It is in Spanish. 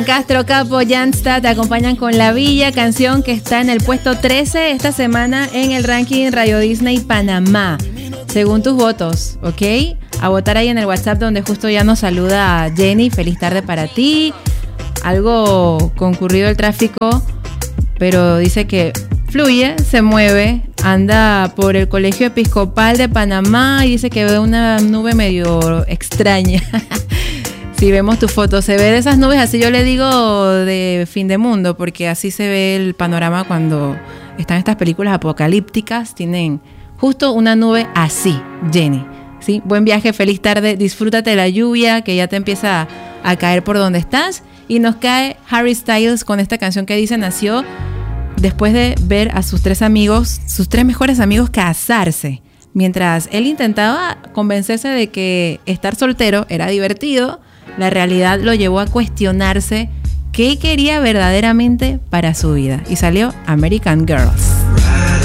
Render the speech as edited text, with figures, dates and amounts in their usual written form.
Castro, Capo, Jansta te acompañan con La Villa, canción que está en el puesto 13 esta semana en el ranking Radio Disney Panamá. Según tus votos, ¿ok? A votar ahí en el WhatsApp donde justo ya nos saluda Jenny. Feliz tarde para ti. Algo concurrido el tráfico, pero dice que fluye, se mueve, anda por el Colegio Episcopal de Panamá y dice que ve una nube medio extraña. Si vemos tu foto, se ve de esas nubes, así yo le digo de fin de mundo, porque así se ve el panorama cuando están estas películas apocalípticas, tienen justo una nube así, Jenny. ¿Sí? Buen viaje, feliz tarde, disfrútate la lluvia que ya te empieza a caer por donde estás. Y nos cae Harry Styles con esta canción que dice nació después de ver a sus tres amigos, sus tres mejores amigos casarse. Mientras él intentaba convencerse de que estar soltero era divertido, la realidad lo llevó a cuestionarse qué quería verdaderamente para su vida. Y salió American Girls.